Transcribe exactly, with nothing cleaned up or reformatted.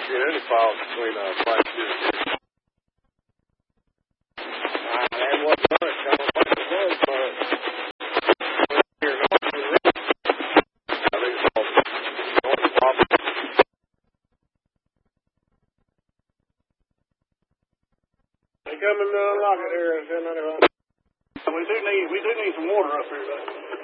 Yeah, any falls between uh, White City. And what was it? Kind of like it was, but here north of the river. I think it's called North of Papa. They coming to unlock it here in ten ninety-one. We do need we do need some water up here though.